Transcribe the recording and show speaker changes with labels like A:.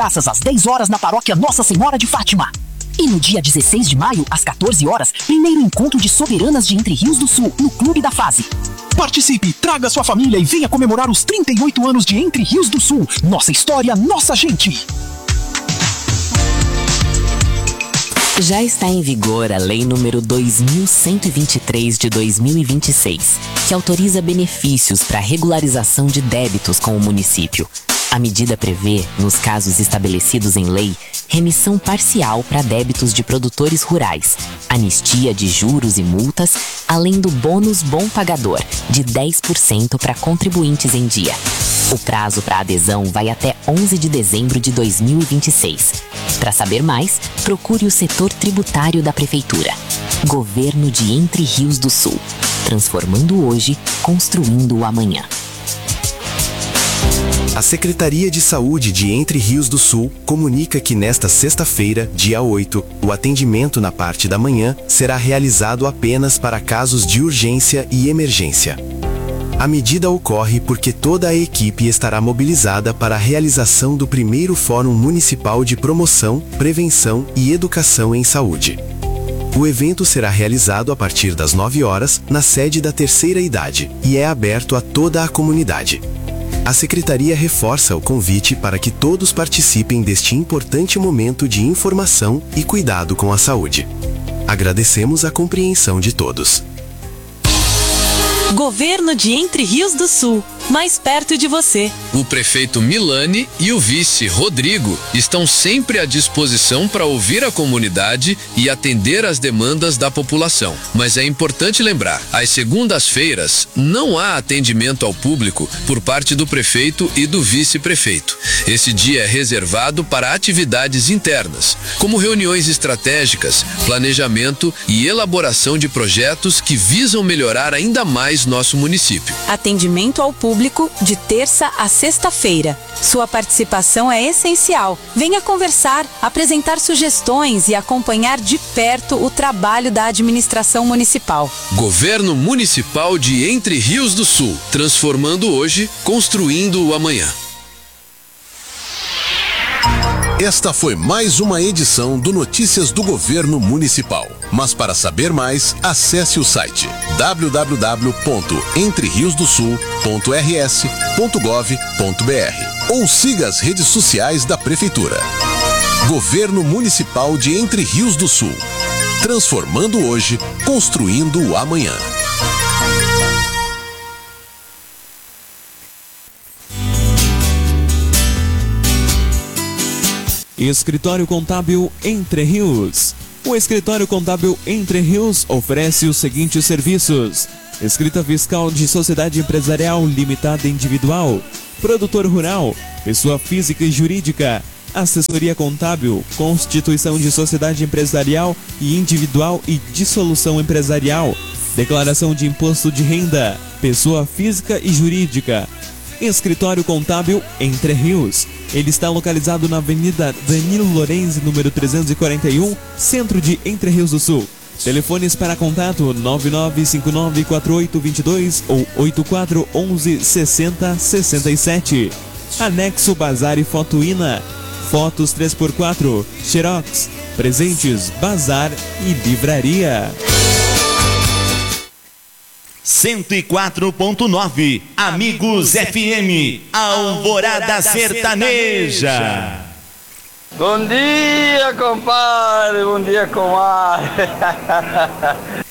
A: taças às 10 horas na paróquia Nossa Senhora de Fátima. E no dia 16 de maio, às 14 horas, primeiro encontro de soberanas de Entre Rios do Sul, no Clube da Fase. Participe, traga sua família e venha comemorar os 38 anos de Entre Rios do Sul. Nossa história, nossa gente.
B: Já está em vigor a Lei nº 2123 de 2026, que autoriza benefícios para regularização de débitos com o município. A medida prevê, nos casos estabelecidos em lei, remissão parcial para débitos de produtores rurais, anistia de juros e multas, além do bônus bom pagador, de 10% para contribuintes em dia. O prazo para adesão vai até 11 de dezembro de 2026. Para saber mais, procure o setor tributário da Prefeitura. Governo de Entre Rios do Sul. Transformando hoje, construindo o amanhã.
C: A Secretaria de Saúde de Entre Rios do Sul comunica que nesta sexta-feira, dia 8, o atendimento na parte da manhã será realizado apenas para casos de urgência e emergência. A medida ocorre porque toda a equipe estará mobilizada para a realização do primeiro Fórum Municipal de Promoção, Prevenção e Educação em Saúde. O evento será realizado a partir das 9 horas, na sede da Terceira Idade, e é aberto a toda a comunidade. A Secretaria reforça o convite para que todos participem deste importante momento de informação e cuidado com a saúde. Agradecemos a compreensão de todos.
D: Governo de Entre Rios do Sul, mais perto de você.
E: O prefeito Milani e o vice Rodrigo estão sempre à disposição para ouvir a comunidade e atender às demandas da população. Mas é importante lembrar, às segundas-feiras não há atendimento ao público por parte do prefeito e do vice-prefeito. Esse dia é reservado para atividades internas, como reuniões estratégicas, planejamento e elaboração de projetos que visam melhorar ainda mais nosso município.
D: Atendimento ao público de terça a sexta-feira. Sua participação é essencial. Venha conversar, apresentar sugestões e acompanhar de perto o trabalho da administração municipal.
E: Governo Municipal de Entre Rios do Sul, transformando hoje, construindo o amanhã.
F: Esta foi mais uma edição do Notícias do Governo Municipal. Mas para saber mais, acesse o site www.entreriosdosul.rs.gov.br ou siga as redes sociais da Prefeitura. Governo Municipal de Entre Rios do Sul. Transformando hoje, construindo o amanhã.
G: Escritório Contábil Entre Rios. O Escritório Contábil Entre Rios oferece os seguintes serviços: escrita fiscal de sociedade empresarial limitada individual, produtor rural, pessoa física e jurídica, assessoria contábil, constituição de sociedade empresarial e individual e dissolução empresarial, declaração de imposto de renda, pessoa física e jurídica. Escritório Contábil Entre Rios. Ele está localizado na Avenida Danilo Lorenzi, número 341, centro de Entre Rios do Sul. Telefones para contato 99594822 ou 84116067. Anexo Bazar e Fotoína. Fotos 3x4, Xerox, presentes, bazar e livraria.
H: 104.9 Amigos FM, Alvorada Sertaneja.
I: Bom dia, compadre. Bom dia, comadre.